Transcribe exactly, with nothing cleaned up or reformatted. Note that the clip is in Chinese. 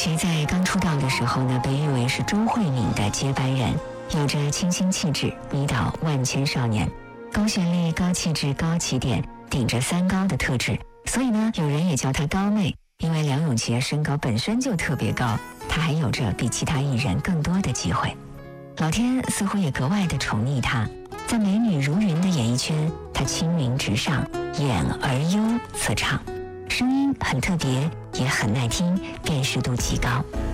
其在刚出道的时候呢，被誉为是周慧敏的接班人，有着清新气质，迷倒万千少年。高旋律、高气质、高起点，顶着三高的特质，所以呢，有人也叫她高妹。因为梁咏琪身高本身就特别高，她还有着比其他艺人更多的机会。老天似乎也格外的宠溺她，在美女如云的演艺圈，她青云直上，演而优则唱，声音很特别，也很耐听，辨识度极高。